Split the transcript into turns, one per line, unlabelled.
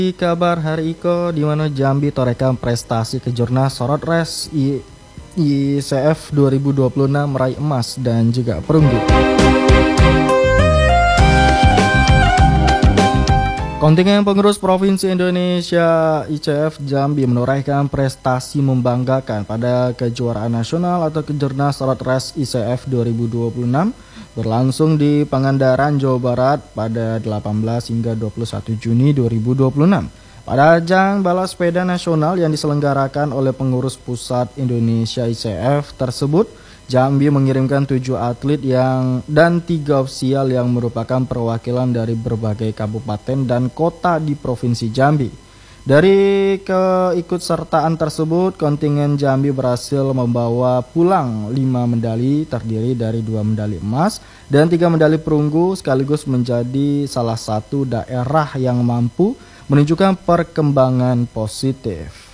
Di kabar hari Iko, di mana Jambi torekan prestasi kejurnas sorot res ICF 2026 meraih emas dan juga perunggu. Kontingen pengurus Provinsi Indonesia ICF Jambi menorehkan prestasi membanggakan pada kejuaraan nasional atau kejurnas sorot res ICF 2026 berlangsung di Pangandaran, Jawa Barat pada 18 hingga 21 Juni 2026. Pada ajang balap sepeda nasional yang diselenggarakan oleh pengurus pusat Indonesia ICF tersebut, Jambi mengirimkan 7 atlet dan 3 ofisial yang merupakan perwakilan dari berbagai kabupaten dan kota di Provinsi Jambi. Dari keikutsertaan tersebut, kontingen Jambi berhasil membawa pulang 5 medali terdiri dari 2 medali emas dan 3 medali perunggu, sekaligus menjadi salah satu daerah yang mampu menunjukkan perkembangan positif.